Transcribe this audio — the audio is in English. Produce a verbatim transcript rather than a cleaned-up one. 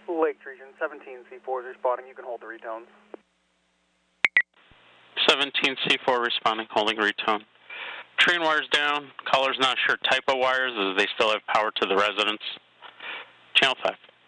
Lake Region, seventeen C four is responding. You can hold the retones. seventeen C four responding, holding retone. Train wires down. Caller's not sure type of wires as they still have power to the residence. Channel five.